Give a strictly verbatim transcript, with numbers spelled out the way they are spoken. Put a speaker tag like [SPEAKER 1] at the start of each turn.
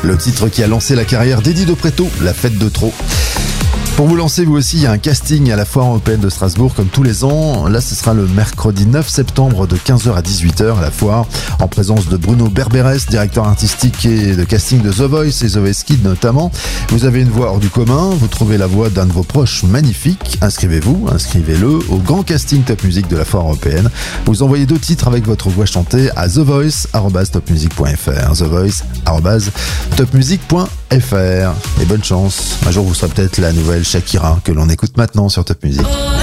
[SPEAKER 1] le titre qui a lancé la carrière d'Eddie de Pretto, La Fête de Trop. Pour vous lancer, vous aussi, il y a un casting à la Foire européenne de Strasbourg, comme tous les ans. Là, ce sera le mercredi neuf septembre de quinze heures à dix-huit heures à la Foire, en présence de Bruno Berberes, directeur artistique et de casting de The Voice et The Voice Kids notamment. Vous avez une voix hors du commun, vous trouvez la voix d'un de vos proches magnifique. Inscrivez-vous, inscrivez-le au grand casting Top Music de la Foire européenne. Vous envoyez deux titres avec votre voix chantée à the voice arobase top music point f r. the voice arobase top music point f r. Et bonne chance. Un jour, vous serez peut-être la nouvelle Shakira que l'on écoute maintenant sur Top Music.